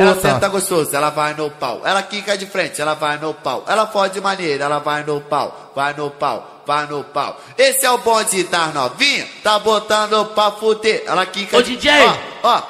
Ela senta gostoso, ela vai no pau. Ela quica de frente, ela vai no pau. Ela fode maneira, ela vai no pau. Vai no pau, vai no pau. Esse é o bonde das novinha, tá botando pra fuder. Ela quica Ô, de... DJ! Ó,